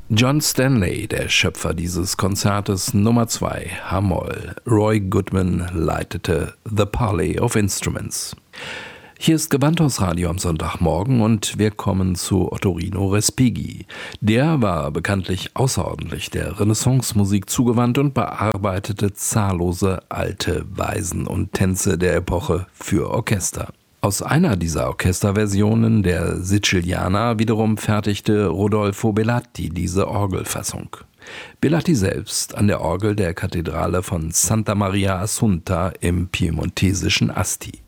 John Stanley, der Schöpfer dieses Konzertes Nummer 2, H-Moll. Roy Goodman leitete The Parley of Instruments. Hier ist Gewandhausradio am Sonntagmorgen und wir kommen zu Ottorino Respighi. Der war bekanntlich außerordentlich der Renaissance-Musik zugewandt und bearbeitete zahllose alte Weisen und Tänze der Epoche für Orchester. Aus einer dieser Orchesterversionen, der Siciliana, wiederum fertigte Rodolfo Belatti diese Orgelfassung. Belatti selbst an der Orgel der Kathedrale von Santa Maria Assunta im piemontesischen Asti.